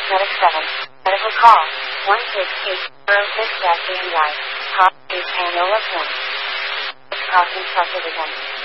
Medic 7. Medical call. 16806-AEI. Call is Anola Pin. Crossing subdivision.